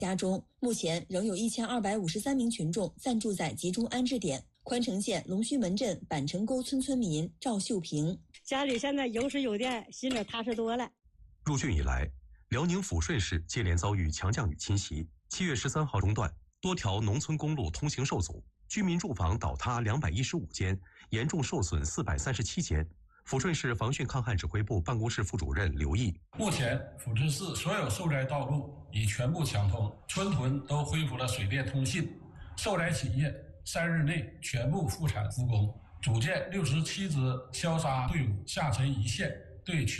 家中。目前仍有1253名群众暂住在集中安置点。宽城县龙须门镇板城沟村村民赵秀平： 家里现在有水有电，心里踏实多了。 入汛以来，辽宁抚顺市接连遭遇强降雨侵袭。7月13号中段，多条农村公路通行受阻，居民住房倒塌215间，严重受损437间。抚顺市防汛抗旱指挥部办公室副主任刘毅： 目前，抚顺市所有受灾道路已全部抢通，村屯都恢复了水电通信，受灾企业3日内全部复产复工，组建67支消杀队伍下沉一线，对全